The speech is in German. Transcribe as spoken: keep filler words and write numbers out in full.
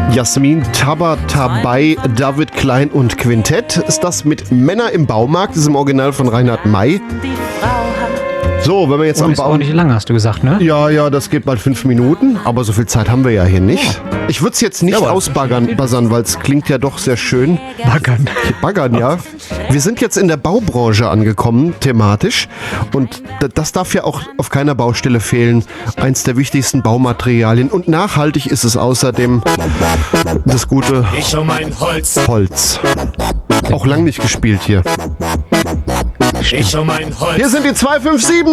Jasmin Tabatabai, David Klein und Quintett ist das mit Männer im Baumarkt, das ist im Original von Reinhard May. So, wenn wir jetzt Und am ist Bauen... auch nicht lang, hast du gesagt, ne? Ja, ja, das geht bald fünf Minuten, aber so viel Zeit haben wir ja hier nicht. Ich würde es jetzt nicht Jawohl. ausbaggern, baggern, weil es klingt ja doch sehr schön. Baggern. Baggern, ja. Wir sind jetzt in der Baubranche angekommen, thematisch. Und d- das darf ja auch auf keiner Baustelle fehlen. Eins der wichtigsten Baumaterialien. Und nachhaltig ist es außerdem das gute Ich um mein Holz, Holz. Auch lang nicht gespielt hier. ich um mein Holz. Hier sind die zwei fünf sieben.